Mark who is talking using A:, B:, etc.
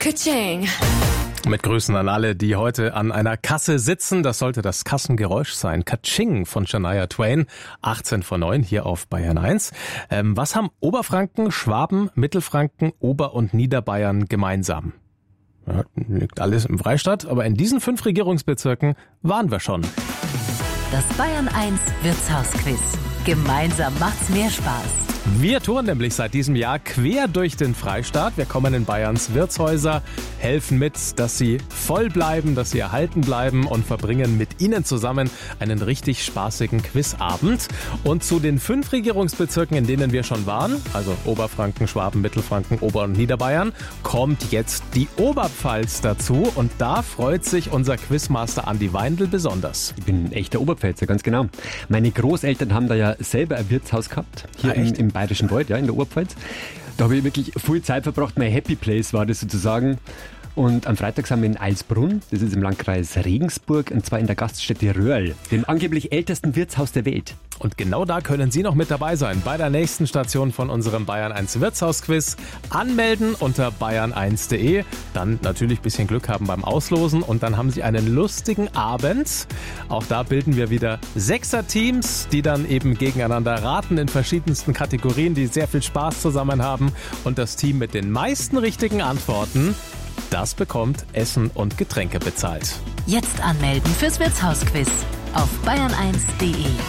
A: Ka-ching.
B: Mit Grüßen an alle, die heute an einer Kasse sitzen. Das sollte das Kassengeräusch sein. Ka-ching von Shania Twain. 18 vor 9 hier auf Bayern 1. Was haben Oberfranken, Schwaben, Mittelfranken, Ober- und Niederbayern gemeinsam? Ja, liegt alles im Freistaat, aber in diesen 5 Regierungsbezirken waren wir schon.
C: Das Bayern 1 Wirtshausquiz. Gemeinsam macht's mehr Spaß.
B: Wir touren nämlich seit diesem Jahr quer durch den Freistaat. Wir kommen in Bayerns Wirtshäuser, helfen mit, dass sie voll bleiben, dass sie erhalten bleiben und verbringen mit Ihnen zusammen einen richtig spaßigen Quizabend. Und zu den 5 Regierungsbezirken, in denen wir schon waren, also Oberfranken, Schwaben, Mittelfranken, Ober- und Niederbayern, kommt jetzt die Oberpfalz dazu. Und da freut sich unser Quizmaster Andi Weindl besonders.
D: Ich bin ein echter Oberpfälzer, ganz genau. Meine Großeltern haben da ja selber ein Wirtshaus gehabt, hier im Bayerischen Wald, ja, in der Oberpfalz. Da habe ich wirklich viel Zeit verbracht. Mein Happy Place war das sozusagen. Und am Freitag sind wir in Eilsbrunn, das ist im Landkreis Regensburg, und zwar in der Gaststätte Röhrl, dem angeblich ältesten Wirtshaus der Welt.
B: Und genau da können Sie noch mit dabei sein, bei der nächsten Station von unserem Bayern 1 Wirtshausquiz. Anmelden unter bayern1.de, dann natürlich ein bisschen Glück haben beim Auslosen und dann haben Sie einen lustigen Abend. Auch da bilden wir wieder 6er-Teams, die dann eben gegeneinander raten in verschiedensten Kategorien, die sehr viel Spaß zusammen haben. Und das Team mit den meisten richtigen Antworten, das bekommt Essen und Getränke bezahlt.
C: Jetzt anmelden fürs Wirtshausquiz auf bayern1.de.